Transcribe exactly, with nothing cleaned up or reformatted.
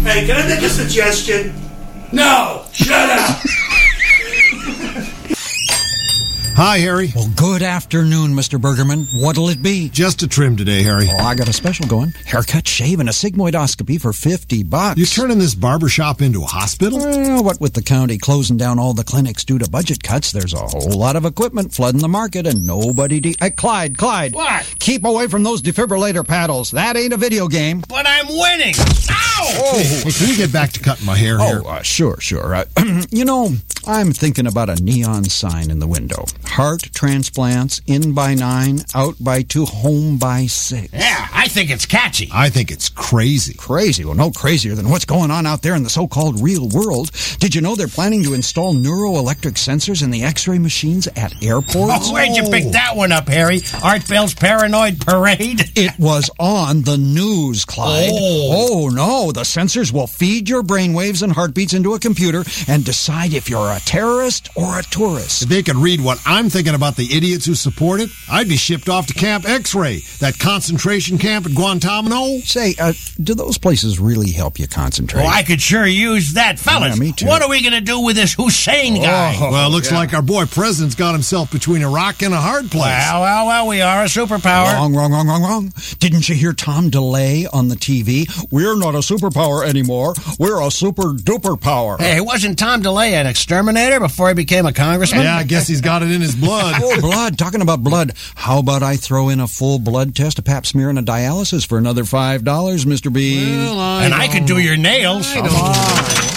Hey, can I make a suggestion? No! Shut up! Hi, Harry. Well, good afternoon, Mister Bergerman. What'll it be? Just a trim today, Harry. Oh, I got a special going. Haircut, shave, and a sigmoidoscopy for fifty bucks. You turning this barbershop into a hospital? Well, what with the county closing down all the clinics due to budget cuts, there's a whole lot of equipment flooding the market and nobody... De- hey, Clyde, Clyde. What? Keep away from those defibrillator paddles. That ain't a video game. But I'm winning. Ow! Oh, Hey, can you get back to cutting my hair here? Oh, uh, sure, sure. Uh, you know, I'm thinking about a neon sign in the window. Heart transplants, in by nine, out by two, home by six. Yeah, I think it's catchy. I think it's crazy. Crazy? Well, no crazier than what's going on out there in the so-called real world. Did you know they're planning to install neuroelectric sensors in the x-ray machines at airports? Oh, where'd you pick that one up, Harry? Art Bell's Paranoid Parade? It was on the news, Clyde. Oh. Oh, no. The sensors will feed your brainwaves and heartbeats into a computer and decide if you're a terrorist or a tourist. If they could read what I'm thinking about the idiots who support it, I'd be shipped off to Camp X-Ray, that concentration camp at Guantanamo. Say, uh, do those places really help you concentrate? Oh, I could sure use that, fellas. Yeah, me too. What are we going to do with this Hussein guy? Oh. Well, it looks yeah. like our boy president's got himself between a rock and a hard place. Well, well, well, we are a superpower. Wrong, wrong, wrong, wrong, wrong. Didn't you hear Tom DeLay on the T V? We're not a superpower anymore. We're a super-duper power. Hey, wasn't Tom DeLay an exterminator before he became a congressman? Yeah, I guess he's got it in his blood. Oh, blood. Talking about blood, how about I throw in a full blood test, a pap smear, and a dialysis for another five dollars, Mister B? Well, I and I don't- could do your nails. I don't-